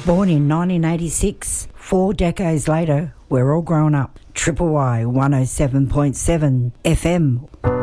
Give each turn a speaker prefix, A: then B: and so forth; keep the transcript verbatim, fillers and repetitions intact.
A: Born in nineteen eighty-six, four decades later, we're all grown up. Triple Y one oh seven point seven F M.